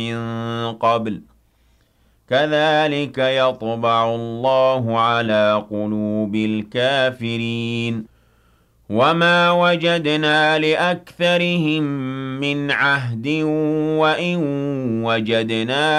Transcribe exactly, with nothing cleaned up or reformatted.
مِن قَبْلُ كَذَلِكَ يَطْبَعُ اللَّهُ عَلَىٰ قُلُوبِ الْكَافِرِينَ وَمَا وَجَدْنَا لِأَكْثَرِهِم مِّنْ عَهْدٍ وَإِن وَجَدْنَا